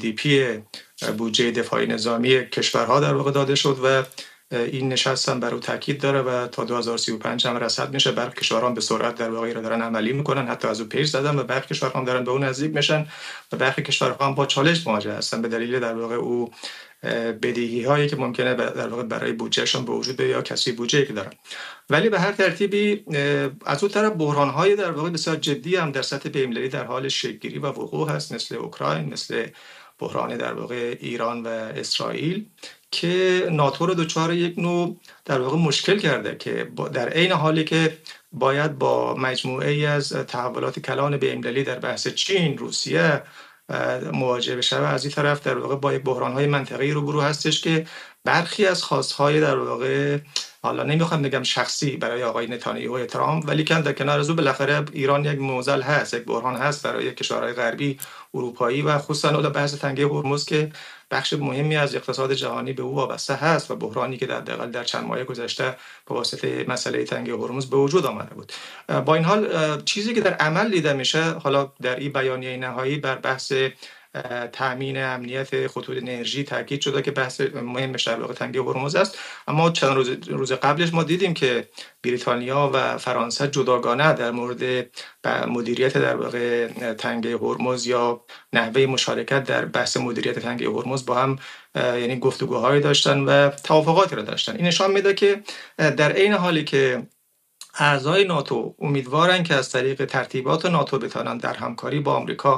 GDP بودجه دفاعی نظامی کشورها در واقع داده شد و این نشست هم بر او تاکید داره و تا 2035 هم رصد میشه. برخی کشورها به سرعت در واقع دارن عملی میکنن، حتی از او پیش زدن و برخی کشورها هم دارن به اون نزدیک میشن و برخی کشورها هم با چالش مواجه هستن به دلیل در واقع او بدیهی هایی که ممکنه در واقع برای بودجهشون به وجود بیاد یا کسری بودجه‌ای که دارن. ولی به هر ترتیبی از اون طرف بحران های در واقع بسیار جدی هم در سطح بین‌المللی در حال شکل‌گیری و وقوع هست، مثل اوکراین، مثل بحران در واقع ایران و اسرائیل که ناتو رو دچار یک نوع در واقع مشکل کرده که در عین حالی که باید با مجموعه ای از تحولات کلان بین‌المللی در بحث چین، روسیه مواجه بشه، از این طرف در واقع با یک بحران‌های منطقه‌ای روبرو هستش که برخی از خواست‌های در واقع، حالا نمیخوام بگم شخصی برای آقای نتانیاهو و ترامپ، ولی در کنار از او بالاخره ایران یک معضل هست، یک بحران هست برای کشورهای غربی، اروپایی و خصوصا اون بحث تنگه هرمز که بخش مهمی از اقتصاد جهانی به او وابسته هست و بحرانی که در چند ماه گذشته به واسطه مسئله تنگه هرمز به وجود آمده بود. با این حال چیزی که در عمل دیده میشه، حالا در این بیانیه نهایی بر بحث تامین امنیت خطوط انرژی تاکید شده که بحث مهمش در واقع تنگه هرمز است، اما چند روز قبلش ما دیدیم که بریتانیا و فرانسه جداگانه در مورد مدیریت در واقع تنگه هرمز یا نحوه مشارکت در بحث مدیریت تنگه هرمز با هم یعنی گفتگوهایی داشتن و توافقاتی را داشتن. این نشان میده که در عین حالی که اعضای ناتو امیدوارن که از طریق ترتیبات ناتو بتوانند در همکاری با آمریکا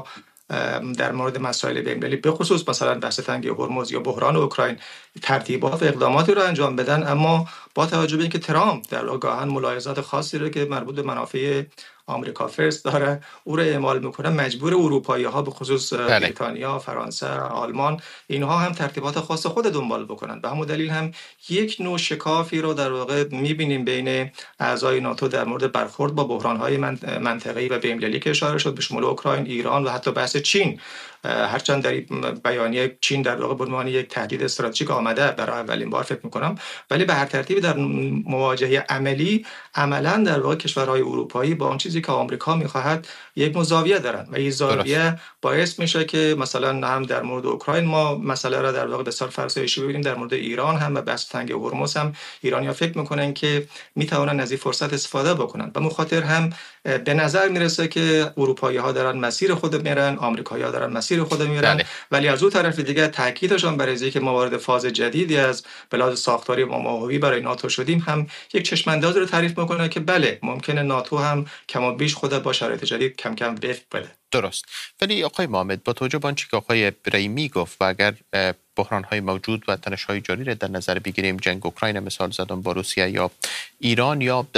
در مورد مسائل بین‌المللی به خصوص مثلا بحث تنگه هرمز یا بحران اوکراین ترتیبات و اقداماتی رو انجام بدن، اما با توجه به اینکه ترامپ در واقع گاهن ملاحظات خاصی رو که مربوط به منافع آمریکا فرست داره او رو اعمال میکنه، مجبور اروپایی‌ها به خصوص بریتانیا، فرانسه، آلمان اینها هم ترتیبات خاص خود دنبال بکنن. به همون دلیل هم یک نوع شکافی رو در واقع میبینیم بین اعضای ناتو در مورد برخورد با بحران‌های منطقه‌ای و بین‌المللی که اشاره شد به شمول اوکراین، ایران و حتی بحث چین. هرچند در بیانیه چین در واقع به عنوان یک تهدید استراتژیک آمده برای اولین بار فکر می‌کنم، ولی به هر ترتیبی در مواجهه عملی عملاً در واقع کشورهای اروپایی با اون چیزی که آمریکا می‌خواهد یک زاویه دارن و این زاویه باعث میشه که مثلا هم در مورد اوکراین ما مسئله را در واقع بسیار فرسایشی ببینیم، در مورد ایران هم و بحث تنگه هرمز هم ایرانی‌ها فکر می‌کنن که می‌توانن از این فرصت استفاده بکنن. به مخاطر هم به نظر میرسه که اروپایی‌ها دارن مسیر خود میرن، آمریکایی‌ها دارن مسیر خود میرن، ولی از اون طرف دیگه تاکیدشون بر اینکه ما وارد فاز جدیدی از بلاز ساختاری و ماهوی برای ناتو شدیم هم یک چشم‌انداز رو تعریف میکنه که بله ممکنه ناتو هم کم و بیش خود با شرایط جدید کم کم وفق بده. درست. ولی آقای محمد با توجه به آنچه که آقای ریمی گفت و اگر بحران‌های موجود و تنش‌های جاری را در نظر بگیریم، جنگ اوکراین مثال زدم با روسیه یا ایران یا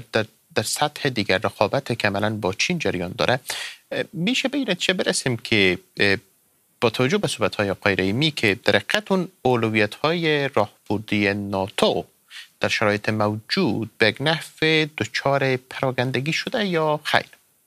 در سطح دیگر رقابت که عملاً با چین جریان داره، میشه به این نتیجه برسیم که با توجه به صحبت‌های آقای ریمی که در حقیقت اون اولویت‌های راهبردی ناتو در شرایط موجود به نحو دچار پراگندگی شده یا خیر؟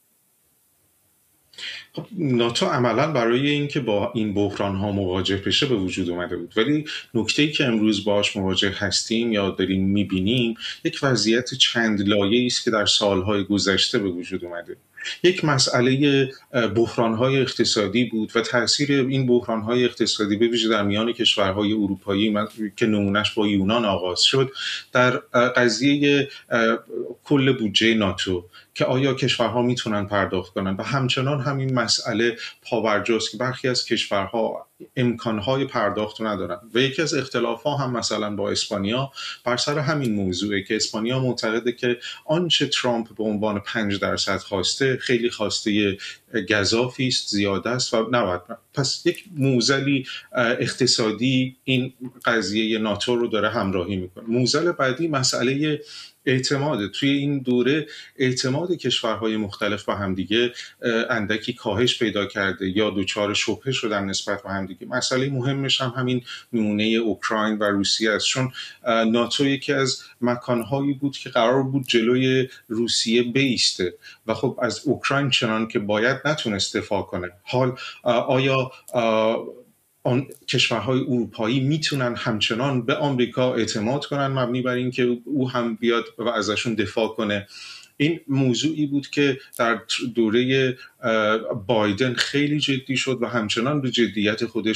ناتو عملا برای اینکه با این بحران ها مواجه بشه به وجود اومده بود، ولی نکته‌ای که امروز باهاش مواجه هستیم یا داریم میبینیم یک وضعیت چند لایه‌ای است که در سالهای گذشته به وجود اومده. یک مسئله بحران‌های اقتصادی بود و تاثیر این بحران‌های اقتصادی به ویژه در میان کشورهای اروپایی که نمونهش با یونان آغاز شد در قضیه کل بودجه ناتو که آیا کشورها میتونن پرداخت کنن و همچنان همین مسئله پابرجاست که برخی از کشورها امکانهای پرداخت رو ندارن و یکی از اختلاف‌ها هم مثلا با اسپانیا بر سر همین موضوعه که اسپانیا معتقده که آنچه ترامپ به عنوان 5% خواسته خیلی خواسته گزافی است، زیاده است و نباید. پس یک معضلی اقتصادی این قضیه ناتو رو داره همراهی میکنه. معضل بعدی مسئله اعتماد. توی این دوره اعتماد کشورهای مختلف با همدیگه اندکی کاهش پیدا کرده یا دچار شبهه شدن نسبت به همدیگه. مسئله مهمش هم همین نمونه اوکراین و روسیه است، چون ناتو یکی از مکانهایی بود که قرار بود جلوی روسیه بایسته و خب از اوکراین چنان که باید نتونست دفاع کنه. حال آیا آن کشورهای اروپایی میتونن همچنان به آمریکا اعتماد کنن مبنی بر این که او هم بیاد و ازشون دفاع کنه؟ این موضوعی بود که در دوره بایدن خیلی جدی شد و همچنان به جدیت خودش